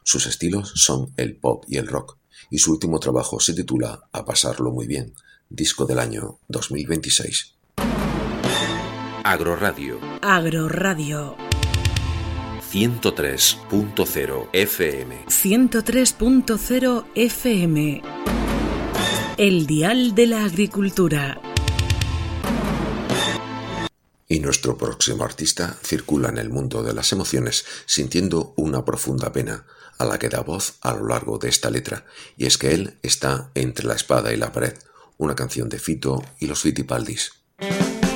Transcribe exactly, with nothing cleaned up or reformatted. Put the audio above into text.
Sus estilos son el pop y el rock, y su último trabajo se titula A pasarlo muy bien, disco del año dos mil veintiséis. Agroradio. Agroradio. ciento tres punto cero F M. ciento tres punto cero F M. El dial de la agricultura. Y nuestro próximo artista circula en el mundo de las emociones sintiendo una profunda pena, a la que da voz a lo largo de esta letra, y es que él está entre la espada y la pared, una canción de Fito y los Fitipaldis.